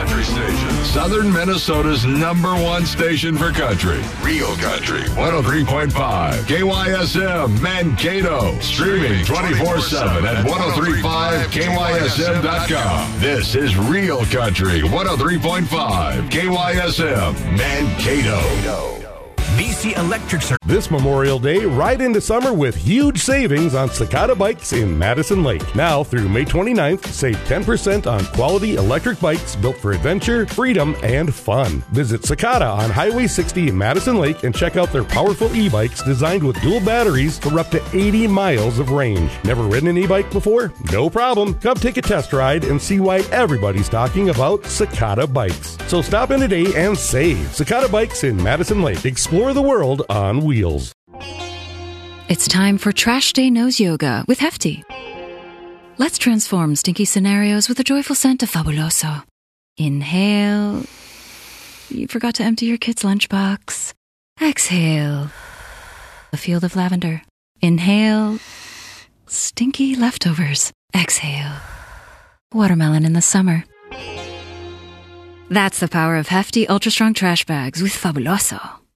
country station. Southern Minnesota's #1 station for country. Real Country 103.5. KYSM Mankato. Streaming 24/7 at 1035KYSM.com. This is Real Country 103.5. KYSM Mankato. BC Electric Service. This Memorial Day, ride into summer with huge savings on Cicada bikes in Madison Lake. Now through May 29th, save 10% on quality electric bikes built for adventure, freedom, and fun. Visit Cicada on Highway 60 in Madison Lake and check out their powerful e-bikes designed with dual batteries for up to 80 miles of range. Never ridden an e-bike before? No problem. Come take a test ride and see why everybody's talking about Cicada bikes. So stop in today and save. Cicada bikes in Madison Lake. Explore the world on wheels. It's time for Trash Day Nose Yoga with Hefty. Let's transform stinky scenarios with a joyful scent of Fabuloso. Inhale. You forgot to empty your kid's lunchbox. Exhale. A field of lavender. Inhale. Stinky leftovers. Exhale. Watermelon in the summer. That's the power of Hefty Ultra Strong Trash Bags with Fabuloso.